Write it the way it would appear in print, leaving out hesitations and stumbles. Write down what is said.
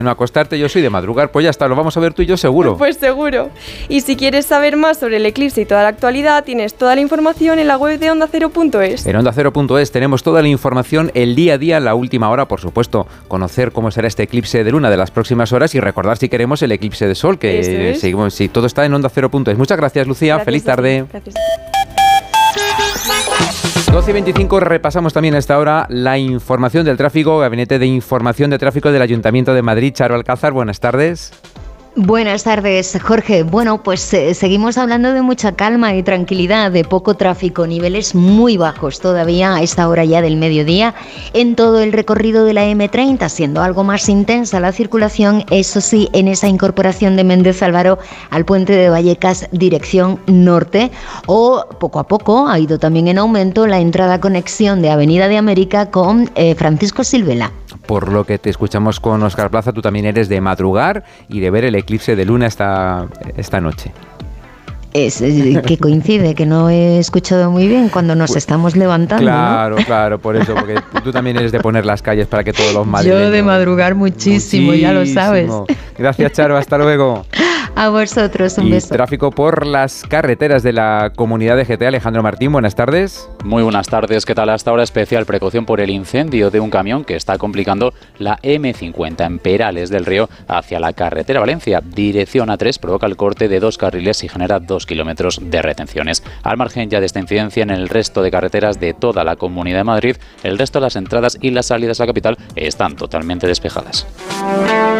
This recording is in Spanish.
No acostarte, yo soy de madrugar, pues ya está, lo vamos a ver tú y yo seguro. Pues seguro. Y si quieres saber más sobre el eclipse y toda la actualidad, tienes toda la información en la web de OndaCero.es. En OndaCero.es tenemos toda la información, el día a día, la última hora, por supuesto, conocer cómo será este eclipse de luna de las próximas horas y recordar si queremos el eclipse de sol, que seguimos, sí, todo está en OndaCero.es. Muchas gracias, Lucía, feliz tarde. Gracias. 12:25, repasamos también a esta hora la información del tráfico, Gabinete de Información de Tráfico del Ayuntamiento de Madrid. Charo Alcázar, buenas tardes. Buenas tardes, Jorge. Bueno, pues seguimos hablando de mucha calma y tranquilidad, de poco tráfico, niveles muy bajos todavía a esta hora ya del mediodía en todo el recorrido de la M30, siendo algo más intensa la circulación, eso sí, en esa incorporación de Méndez Álvaro al puente de Vallecas dirección norte, o poco a poco ha ido también en aumento la entrada conexión de Avenida de América con Francisco Silvela. Por lo que te escuchamos con Óscar Plaza, tú también eres de madrugar y de ver el eclipse de luna esta noche. Es que coincide, que no he escuchado muy bien cuando nos estamos levantando. Claro, ¿no? claro, por eso, porque tú también eres de poner las calles para que todos los madrileños... Yo de madrugar muchísimo, ya lo sabes. Gracias, Charo, hasta luego. A vosotros, un beso. Tráfico por las carreteras de la Comunidad de GT. Alejandro Martín, buenas tardes. Muy buenas tardes, ¿qué tal? Hasta ahora especial precaución por el incendio de un camión que está complicando la M50 en Perales del Río hacia la carretera Valencia. Dirección A3 provoca el corte de 2 carriles y genera 2 kilómetros de retenciones. Al margen ya de esta incidencia, en el resto de carreteras de toda la Comunidad de Madrid, el resto de las entradas y las salidas a la capital están totalmente despejadas.